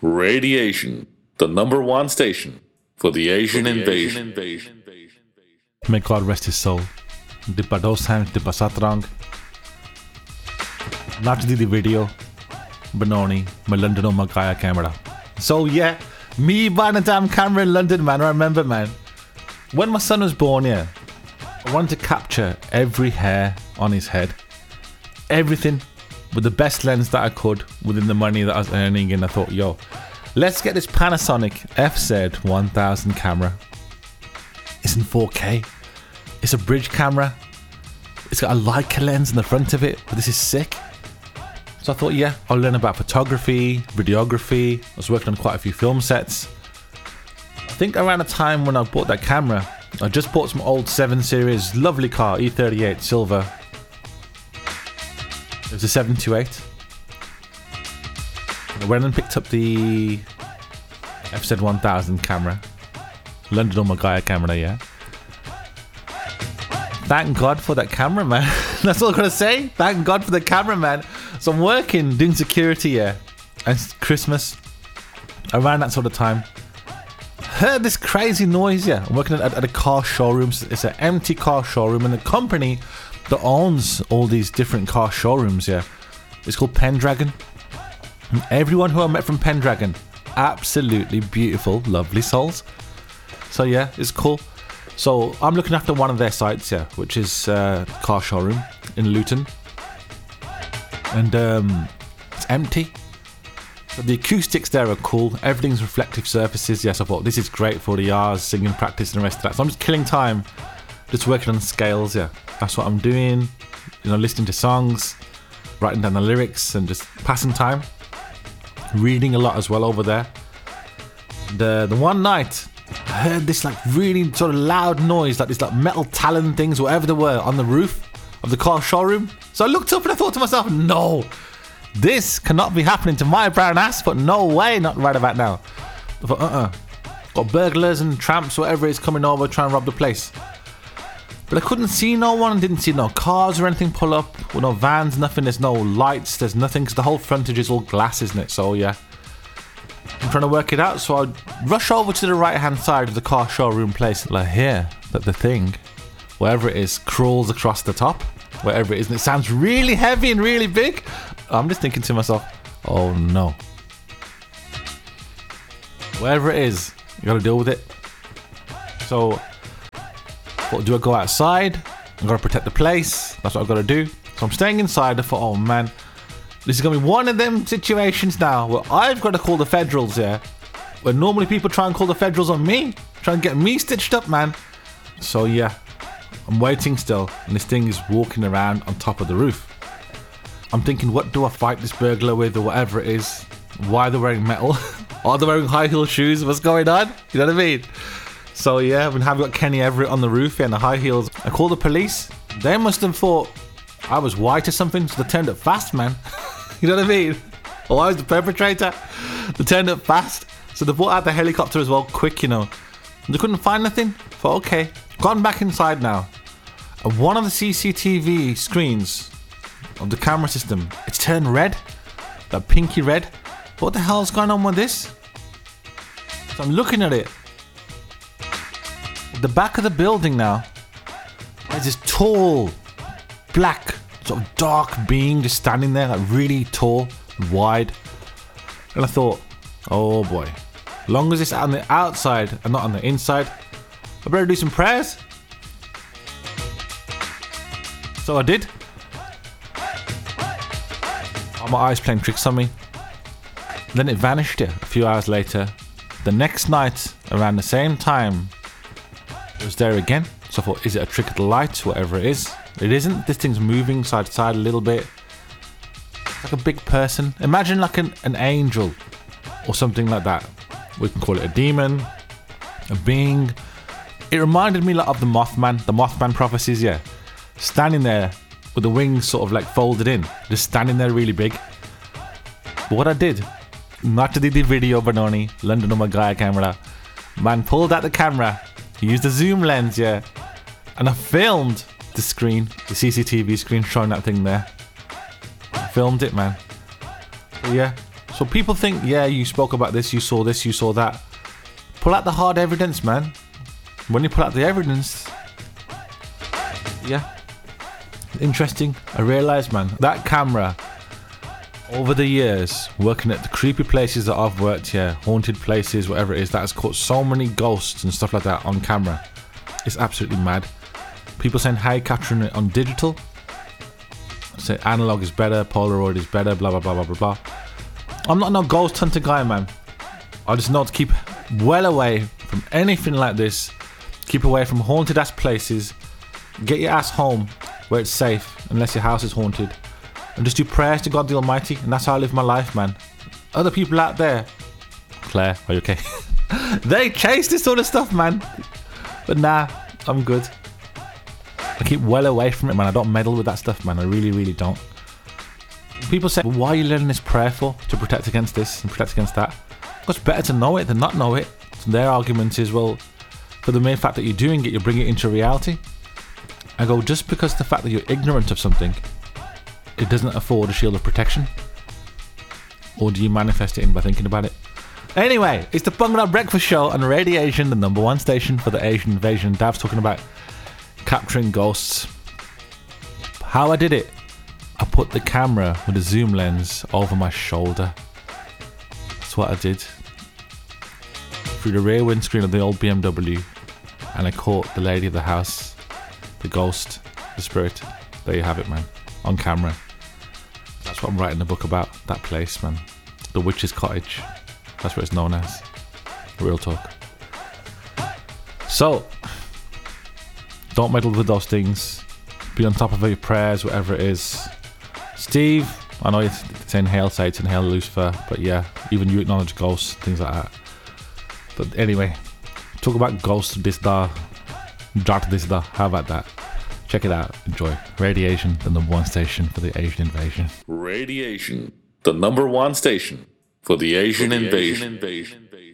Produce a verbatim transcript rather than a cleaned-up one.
Radiation, the number one station for the Asian invasion. May God rest his soul. Di pa dosang, di pa satrang. Not the video. Benoni, my London on my Gaia camera. So yeah, me buying a damn camera in London, man. I remember, man. When my son was born, yeah, I wanted to capture every hair on his head. Everything with the best lens that I could within the money that I was earning. And I thought, yo, let's get this Panasonic F Z one thousand camera. It's in four K. It's a bridge camera. It's got a Leica lens in the front of it. But this is sick. So I thought, yeah, I'll learn about photography, videography. I was working on quite a few film sets. I think around the time when I bought that camera, I just bought some old seven series, lovely car, E thirty-eight silver. It was a seven twenty-eight. I went and picked up the F Z one thousand camera. London on my Gaia camera, yeah. Thank God for that camera, man. That's all I'm gonna say. Thank God for the camera, man. So I'm working, doing security, yeah. And it's Christmas. Around that sort of time. Heard this crazy noise, yeah. I'm working at, at a car showroom. It's an empty car showroom, and the company that owns all these different car showrooms, yeah, it's called Pendragon. And everyone who I met from Pendragon, absolutely beautiful, lovely souls. So yeah, it's cool. So I'm looking after one of their sites, yeah, which is uh, car showroom in Luton, and um, it's empty. But the acoustics there are cool. Everything's reflective surfaces. Yes, I thought this is great for the R's, singing practice, and the rest of that. So I'm just killing time, just working on scales. Yeah, that's what I'm doing. You know, listening to songs, writing down the lyrics, and just passing time. Reading a lot as well over there. The the one night I heard this like really sort of loud noise, like this like metal talon things, whatever they were, on the roof of the car showroom. So I looked up and I thought to myself, no, this cannot be happening to my brown ass, but no way, not right about now. I thought, uh-uh. Got burglars and tramps, whatever is coming over, trying to rob the place. But I couldn't see no one, didn't see no cars or anything pull up, or no vans, nothing, there's no lights, there's nothing, because the whole frontage is all glass, isn't it? So yeah, I'm trying to work it out, so I rush over to the right hand side of the car showroom place, and I hear that the thing, wherever it is, crawls across the top, wherever it is, and it sounds really heavy and really big. I'm just thinking to myself, oh no. Wherever it is, you gotta deal with it. So, what, do I go outside? I gotta protect the place. That's what I gotta do. So I'm staying inside. I thought, oh man, this is gonna be one of them situations now where I've got to call the federals, yeah. Where normally people try and call the federals on me, try and get me stitched up, man. So yeah, I'm waiting still, and this thing is walking around on top of the roof. I'm thinking, what do I fight this burglar with, or whatever it is? Why are they wearing metal? Are they wearing high heel shoes? What's going on? You know what I mean? So yeah, we have got Kenny Everett on the roof and the high heels. I called the police. They must have thought I was white or something, so they turned up fast, man. You know what I mean? Or I was the perpetrator. They turned up fast. So they brought out the helicopter as well, quick, you know. They couldn't find nothing. Thought, okay, gone back inside now. And one of the C C T V screens of the camera system, it's turned red. That pinky red. What the hell's going on with this? So I'm looking at it. At the back of the building now, there's this tall, black, sort of dark being just standing there, like really tall and wide. And I thought, oh boy, as long as it's on the outside and not on the inside, I better do some prayers. So I did. My eyes playing tricks on me. Then it vanished, yeah, a few hours later. The next night, around the same time, it was there again. So I thought, is it a trick of the light, whatever it is? It isn't. This thing's moving side to side a little bit. It's like a big person. Imagine like an, an angel or something like that. We can call it a demon, a being. It reminded me like of the Mothman, the Mothman prophecies, yeah. Standing there with the wings sort of like folded in, just standing there really big. But what I did, not to do the video, Benoni, London on my Gaia camera, man pulled out the camera, used a zoom lens, yeah, and I filmed the screen, the C C T V screen showing that thing there. I filmed it, man. But yeah, so So people think, yeah, you spoke about this, you saw this, you saw that. Pull out the hard evidence, man. When you pull out the evidence, yeah, interesting. I realised, man, that camera, over the years, working at the creepy places that I've worked here, haunted places, whatever it is, that has caught so many ghosts and stuff like that on camera. It's absolutely mad. People saying, how are you capturing it on digital? Say analog is better, Polaroid is better, blah, blah, blah, blah, blah, blah. I'm not no ghost hunter guy, man. I just know to keep well away from anything like this. Keep away from haunted ass places. Get your ass home where it's safe, unless your house is haunted. And just do prayers to God the Almighty, and that's how I live my life, man. Other people out there, Claire, are you okay? They chase this sort of stuff, man. But nah, I'm good. I keep well away from it, man. I don't meddle with that stuff, man. I really, really don't. People say, well, why are you learning this prayer for? To protect against this and protect against that? Well, it's better to know it than not know it. So their argument is, well, for the mere fact that you're doing it, you bring it into reality. I go, just because the fact that you're ignorant of something, it doesn't afford a shield of protection? Or do you manifest it in by thinking about it? Anyway, it's the Bungalow Breakfast Show on Radiation, the number one station for the Asian invasion. Dav's talking about capturing ghosts. How I did it? I put the camera with a zoom lens over my shoulder. That's what I did. Through the rear windscreen of the old B M W, and I caught the lady of the house, the ghost, the spirit. There you have it, man. On camera. That's what I'm writing the book about. That place, man. The Witch's Cottage. That's what it's known as. Real talk. So, don't meddle with those things. Be on top of your prayers, whatever it is. Steve, I know it's, it's inhale Satan, inhale Lucifer, but yeah, even you acknowledge ghosts, things like that. But anyway, talk about ghosts this da, dot this da. How about that? Check it out. Enjoy. Radiation, the number one station for the Asian invasion. Radiation, the number one station for the Asian, for the invasion. Asian invasion.